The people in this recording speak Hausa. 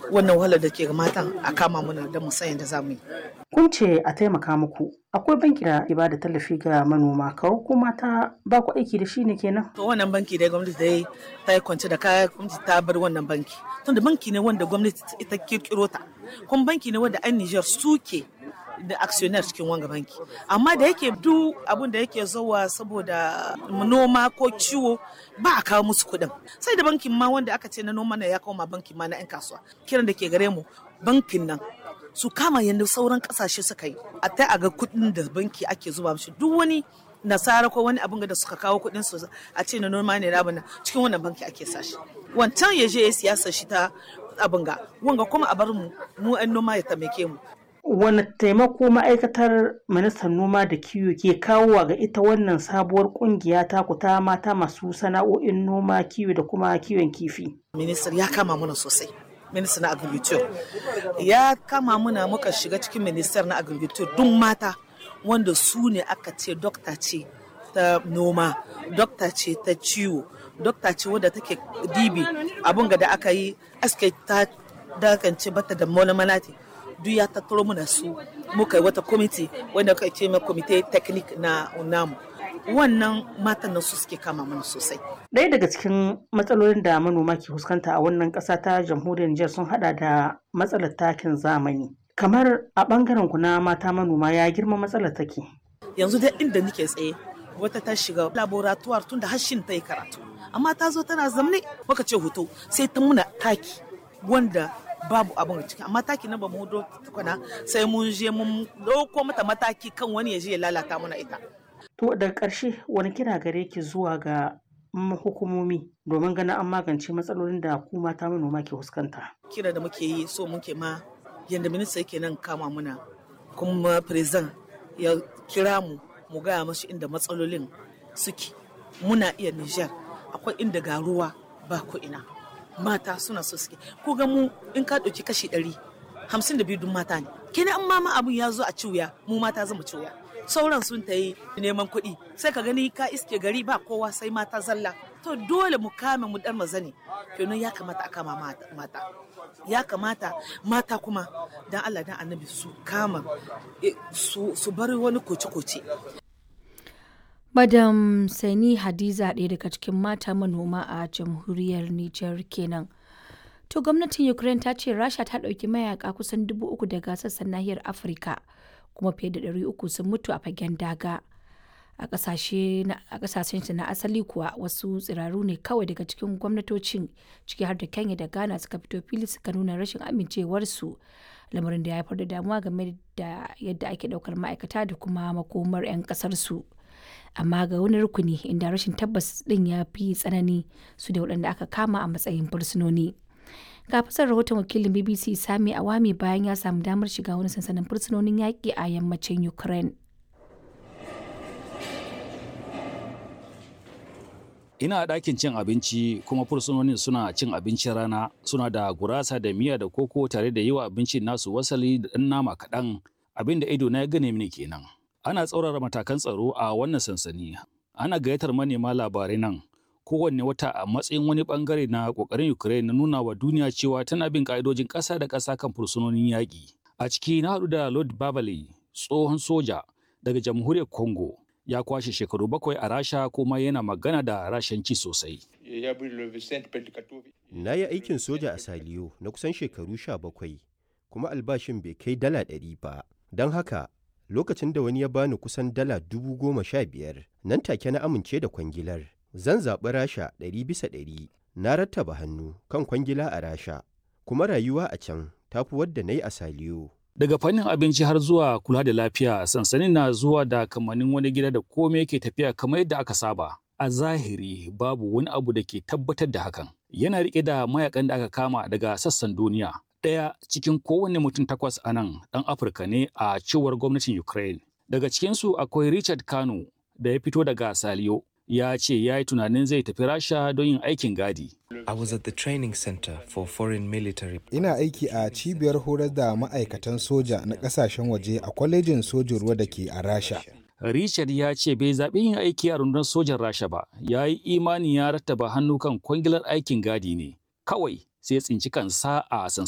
wannan wahalar da ke ga matan a kama muna da mu san yadda za mu yi. Kun ce a taimaka muku. Akwai banki da ke bada tallafi ga manoma, kawai ko mata ba ku aiki da shi ne kenan? To wannan banki dai gwamnati dai ta yi kwance da kaya, gwamnati ta bar wannan banki. Tunda banki ne wanda gwamnati ita kirkiro ta. Kuma banki ne wanda 'yan Nijar suke da actionnaire cikin wanga banki. Amma da yake duk abin da yake zuwa saboda noma ko ciwo ba a kawo musu kuɗin. Sai da bankin ma wanda aka ce na noma ne ya kawo ma bankin ma na 'yan kasuwa. Kiran da ke gare mu bankin nan su kama yadda sauran kasashe suka yi a ta a ga kuɗin da banki ake zuba mishi duk wani nasara ko wani abin da suka kawo kuɗin su a ce na noma ne rabana cikin wannan banki ake sashi wancan ya je ya siyasa shi ta abin ga wanga kuma a bar mu 'yan noma ya taimake mu. Wani taimako ma'aikatar ministan noma da kiwo ke kawowa ga ita wannan sabuwar kungiya ta ku ta mata masu sana'o'in noma, kiwo da kuma kiwon kifi? Ministan ya kama mana sosai. Ministan na agriculture ya kama muna muka shiga cikin ministan na agriculture duk mata wanda su ne aka ce dokta ce ta noma, dokta ce ta ciwo, dokta ce wadda take dibi abin da aka yi aske ta dakance bata da malamalati duk ya tattaro muna su muka yi wata kwamiti wanda aka ce mai kwamite technique na namu. Wannan matan nan su suke kama mana sosai. Ɗaya daga cikin matsalolin da manoma ke fuskanta a wannan ƙasa ta jamhuriyar Nijar sun hada da matsalar takin zamani. Kamar a ɓangaren ku na mata manoma ya girma matsalar take. Yanzu dai inda nake tsaye wata ta shiga laboratoire tun da hashin ta yi karatu. Amma ta zo tana zamne muka ce hoto sai ta muna taki wanda babu abin ciki amma taki na ba mu hudo tukuna sai mun je mun ɗauko mata mataki kan wani ya je ya lalata mana ita. To daga ƙarshe wani kira gare ki zuwa ga hukumomi domin ganin an magance matsalolin da ku mata manoma ke fuskanta? Kira da muke yi so muke ma yadda minista yake nan kama muna kuma president ya kira mu gaya mashi inda matsalolin suke. Muna iya Nijar akwai inda ga ruwa ba ko ina mata suna so suke ko ga mu in ka ɗauki kashi 152 dun mata ne kenan an mama abun ya zo a ciwya mu mata zama ciwya. Sauran sun ta yi neman kuɗi sai ka gani ka iske gari ba kowa sai mata zalla to dole mu kame mu dan mazane kenan ya kamata a kama mata ya kamata mata kuma dan Allah dan annabi su kama su bar wani koce-koce. Madam Sani Hadiza ɗaya daga cikin mata manoma a jamhuriyar Nijar kenan. To gwamnatin Ukraine ta ce Rasha ta ɗauki mayaka kusan 3,000 daga sassan nahiyar Afirka kuma fiye da 300 sun mutu a fagen daga. A ƙasashen na asali kuwa wasu tsiraru ne kawai daga cikin gwamnatocin ciki har da Kenya da Ghana suka fito fili suka nuna rashin amincewarsu lamarin da ya haifar da damuwa game da yadda ake ɗaukar ma'aikata da kuma makomar 'yan ƙasarsu. Amma ga wani rukuni inda rashin tabbas ɗin ya fi tsanani su da waɗanda aka kama a matsayin fursunoni. Ga fasar rahoton wakilin BBC Sami Awami bayan ya samu damar shiga wani sansanin fursunonin yaƙi a yammacin Ukraine. Ina a ɗakin cin abinci kuma fursunonin suna cin abincin rana suna da gurasa da miya da koko tare da yi wa abincin nasu wasali da ɗan nama kaɗan abin da ido na ya gane mini kenan. Ana tsaurara matakan tsaro a wannan sansani. Ana gayyatar manema labarai nan kowanne wata a matsayin wani bangare na kokarin Ukraine na nuna wa duniya cewa tana bin ka'idojin ƙasa da ƙasa kan fursunonin yaƙi. A ciki na haɗu da Lord Babale, tsohon soja daga jamhuriyar Congo. Ya kwashe shekaru 7 a Rasha kuma yana magana da Rashanci sosai. Na yi aikin soja a Saliyo na kusan shekaru 17 kuma albashin bai kai dala 100 ba. Don haka lokacin da wani ya bani kusan dala 15,000 nan take na amince da kwangilar. Zan zaɓi Rasha 100%. Na rattaba hannu kan kwangila a Rasha, kuma rayuwa a can tafi wadda na yi a Saliyo. Daga fannin abinci har zuwa kula da lafiya, sansanin na zuwa da kamannin wani gida da komai yake tafiya kamar yadda aka saba. A zahiri babu wani abu da ke tabbatar da hakan. Yana riƙe da mayakan da aka kama daga sassan duniya. Ɗaya cikin kowane mutum 8 a nan ɗan Afirka ne a cewar gwamnatin Ukraine. Daga cikinsu akwai Richard Kano da ya fito daga Saliyo. Ya ce ya yi tunanin zai tafi Rasha don yin aikin gadi. I was at the training center for foreign military. Ina aiki a cibiyar horar da ma'aikatan soja na ƙasashen waje a kwalejin sojin ruwa da ke a Rasha. Richard ya ce bai zaɓi yin aiki a rundunar sojan Rasha ba, ya yi imani ya rattaba hannu kan kwangilar aikin gadi ne. Kawai sai ya tsinci kansa a